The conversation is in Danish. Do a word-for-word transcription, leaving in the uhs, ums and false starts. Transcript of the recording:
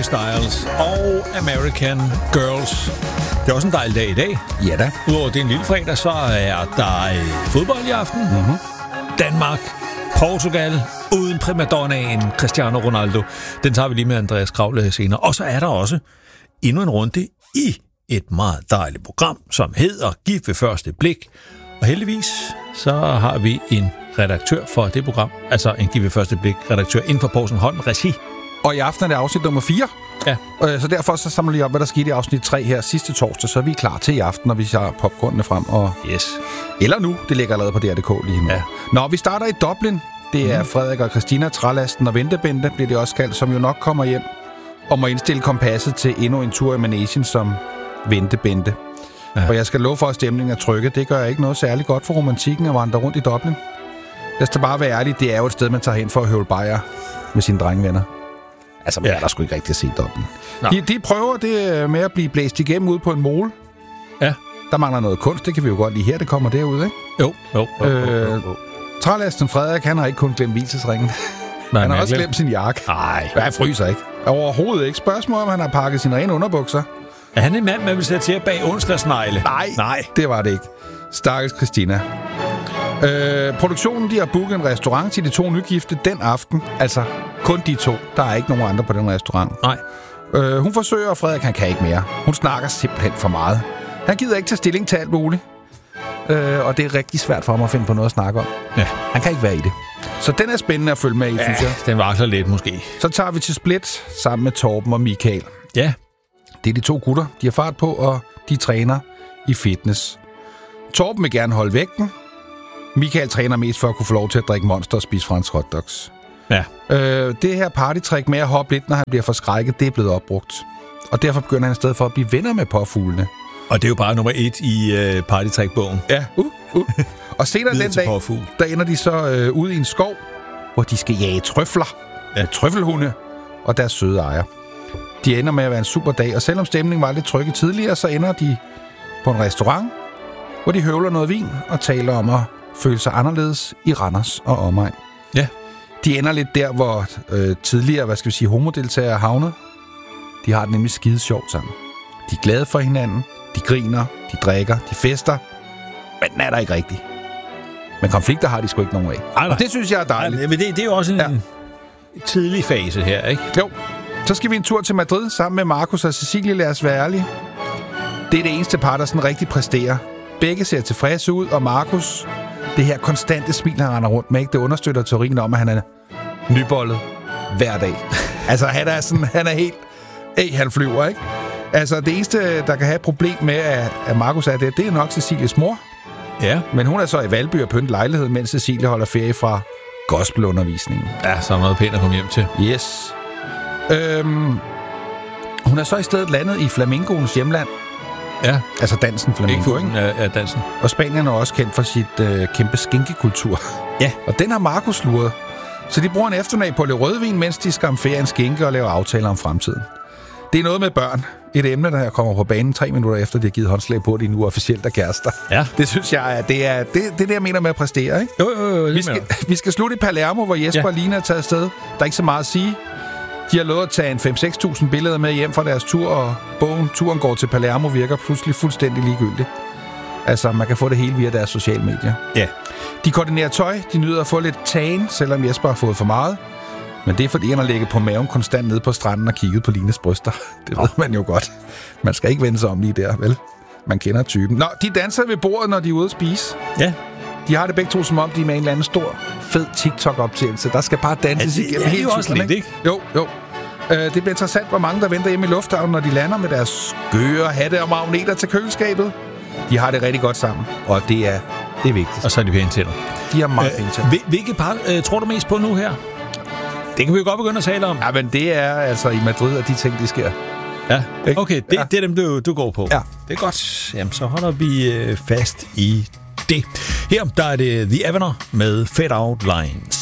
Harry Styles og American Girls. Det er også en dejlig dag i dag. Ja da. Udover det er en lille fredag, så er der fodbold i aften. Mm-hmm. Danmark, Portugal, uden primadonnaen Cristiano Ronaldo. Den tager vi lige med Andreas Kravle senere. Og så er der også endnu en runde i et meget dejligt program, som hedder Gift ved første blik. Og heldigvis så har vi en redaktør for det program, altså en Gift ved første blik redaktør inden for Poulsen Holm Regi. Og i aften er det afsnit nummer fire. Ja. Så derfor så samler vi op, hvad der skete i afsnit tre her sidste torsdag, så er vi klar til i aften, når vi har popcornene frem. Og yes. Eller nu, det ligger allerede på D R punktum d k lige nu. Ja. Når vi starter i Dublin, det er mm. Frederik og Christina, Trælasten og Ventebente, bliver det også kaldt, som jo nok kommer hjem og må indstille kompasset til endnu en tur i Managen som Ventebente. Ja. Og jeg skal love for, at stemningen er trykket. Det gør ikke noget særligt godt for romantikken at vandre rundt i Dublin. Lad os da bare være ærlig, det er jo et sted, man tager hen for at høvle bajer med sine drengvenner. Altså, man ja. er der sgu ikke rigtig at se Dublin. De, de prøver det med at blive blæst igennem ude på en mole. Ja. Der mangler noget kunst, det kan vi jo godt lide her, det kommer derud, ikke? Jo, jo, jo, øh, jo, jo. Trælasten Frederik, han har ikke kun glemt hvilesesringen. Nej, han har også glemt sin jakke. Nej. Jeg fryser ikke. Overhovedet ikke. Spørgsmål om han har pakket sine rene underbukser. Er han en mand, man vil sætte til bag onsdagsnegle? Nej, Nej, det var det ikke. Stakkels Christina. Øh, produktionen, de har booket en restaurant til de to nygifte den aften. Altså, kun de to. Der er ikke nogen andre på den restaurant. Nej. Øh, hun forsøger, og Frederik, han kan ikke mere. Hun snakker simpelthen for meget. Han gider ikke tage stilling til alt muligt. Øh, og det er rigtig svært for ham at finde på noget at snakke om. Ja. Han kan ikke være i det. Så den er spændende at følge med i, ja, synes jeg. Den vakler lidt måske. Så tager vi til Split sammen med Torben og Michael. Ja. Det er de to gutter, de har fart på, og de træner i fitness. Torben vil gerne holde vægten. Michael træner mest for at kunne få lov til at drikke Monster og spise fransk hotdogs. Ja. Øh, det her partytrick med at hoppe lidt, når han bliver forskrækket, det er blevet opbrugt. Og derfor begynder han i stedet for at blive venner med påfuglene. Og det er jo bare nummer et i øh, partytrick-bogen. Ja. Uh, uh. Og senere den dag, påfugl. der ender de så øh, ude i en skov, hvor de skal jage trøfler. Ja. Trøffelhunde og deres søde ejer. De ender med at være en super dag, og selvom stemningen var lidt trykket tidligere, så ender de på en restaurant, hvor de høvler noget vin og taler om at føle sig anderledes i Randers og omegn. Ja. De ender lidt der, hvor øh, tidligere, hvad skal vi sige, homodeltagere havnet. De har det nemlig skide sjovt sammen. De er glade for hinanden, de griner, de drikker, de fester, men den er der ikke rigtigt. Men konflikter har de sgu ikke nogen af. Ej, og det synes jeg er dejligt. Ej, men det, det er jo også en ja. tidlig fase her, ikke? Jo. Så skal vi en tur til Madrid sammen med Markus og Cecilie, lad os være ærlige. Det er det eneste par, der sådan rigtig præsterer. Begge ser tilfredse ud, og Markus, det her konstante smil, han render rundt med, ikke? Det understøtter teorien om, at han er nybollet hver dag. Altså, han er sådan, han er helt, ej, han flyver, ikke? Altså, det eneste, der kan have et problem med, at Markus er det, det er nok Cecilies mor. Ja. Men hun er så i Valby og pyntet lejlighed, mens Cecilie holder ferie fra gospelundervisningen. Ja, så er noget pænt at komme hjem til. Yes. Øhm, hun er så i stedet landet i flamingoens hjemland. Ja. Altså dansen flamingo, ikke? Ja, dansen. Og Spanien er også kendt for sit øh, kæmpe skinkekultur. Ja. Og den har Markus luret. Så de bruger en eftermiddag på at lave rødvin, mens de skamferer en skinke og laver aftaler om fremtiden. Det er noget med børn. Et emne, der kommer på banen tre minutter efter, de har givet håndslag på, at de nu officielt er kærester. Ja. Det synes jeg, at det er det, det der, jeg mener med at præstere, ikke? Jo, jo, jo. Vi skal, vi skal slutte i Palermo, hvor Jesper ja. og Lina er taget afsted. Der er ikke så meget at sige. De har lovet at tage en fem til seks tusind billeder med hjem fra deres tur, og bogen Turen går til Palermo virker pludselig fuldstændig ligegyldigt. Altså, man kan få det hele via deres sociale medier. Ja. De koordinerer tøj, de nyder at få lidt tagen, selvom Jesper har fået for meget. Men det er fordi, han har ligget på maven konstant nede på stranden og kigget på Lines bryster. Det ved man jo godt. Man skal ikke vende sig om lige der, vel? Man kender typen. Nå, de danser ved bordet, når de er ude at spise. Ja. De har det begge to, som om de er med en eller anden stor, fed TikTok-optagelse. Der skal bare danses ja, igennem hele turen, ikke? ikke? Jo, jo. Uh, det bliver interessant, hvor mange der venter hjemme i lufthavnen, når de lander med deres skøre hatte og magneter til køleskabet. De har det rigtig godt sammen, og det er, det er vigtigt. Og så er de pæne tænder. De har meget pæne tænder. Hvilke par uh, tror du mest på nu her? Det kan vi jo godt begynde at tale om. Ja, men det er altså i Madrid, at de ting, de sker. Ja, okay. Det, ja. det er dem, du, du går på. Ja. Det er godt. Jamen, så holder vi øh, fast i det. Her, der er det The Evener med Fade Out Lines.